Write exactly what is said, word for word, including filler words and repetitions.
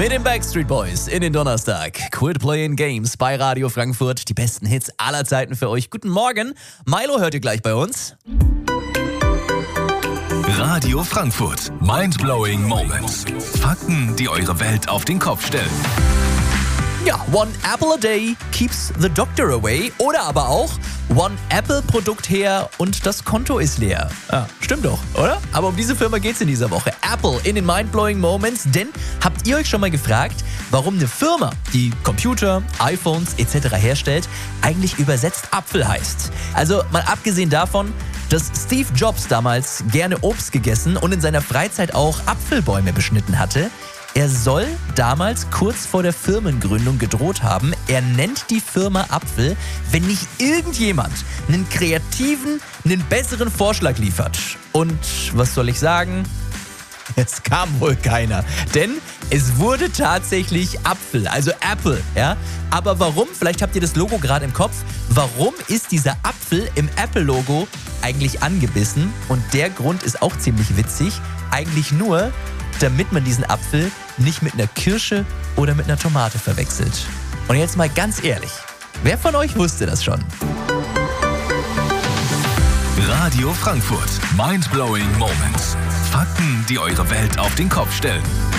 Mit den Backstreet Boys in den Donnerstag. Quit Playing Games bei Radio Frankfurt. Die besten Hits aller Zeiten für euch. Guten Morgen. Milo hört ihr gleich bei uns. Radio Frankfurt. Mindblowing Moments. Fakten, die eure Welt auf den Kopf stellen. Ja, one apple a day keeps the doctor away. Oder aber auch one Apple-Produkt her und das Konto ist leer. Ja, stimmt doch, oder? Aber um diese Firma geht's in dieser Woche. Apple in den Mindblowing Moments. Denn habt ihr euch schon mal gefragt, warum eine Firma, die Computer, iPhones et cetera herstellt, eigentlich übersetzt Apfel heißt? Also mal abgesehen davon, dass Steve Jobs damals gerne Obst gegessen und in seiner Freizeit auch Apfelbäume beschnitten hatte. Er soll damals kurz vor der Firmengründung gedroht haben, er nennt die Firma Apfel, wenn nicht irgendjemand einen kreativen, einen besseren Vorschlag liefert. Und was soll ich sagen? Es kam wohl keiner, denn es wurde tatsächlich Apfel, also Apple, ja. Aber warum? Vielleicht habt ihr das Logo gerade im Kopf. Warum ist dieser Apfel im Apple-Logo eigentlich angebissen? Und der Grund ist auch ziemlich witzig. Eigentlich nur, damit man diesen Apfel nicht mit einer Kirsche oder mit einer Tomate verwechselt. Und jetzt mal ganz ehrlich, wer von euch wusste das schon? Radio Frankfurt. Mindblowing Moments. Fakten, die eure Welt auf den Kopf stellen.